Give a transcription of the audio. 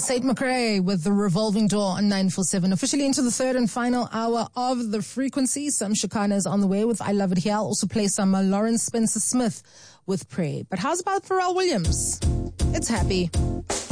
Tate McRae with The Revolving Door on 947. Officially into the third and final hour of The Frequency. Some Shakana is on the way with I Love It Here. I'll also play some Lawrence Spencer Smith with Pray. But how's about Pharrell Williams? It's happy.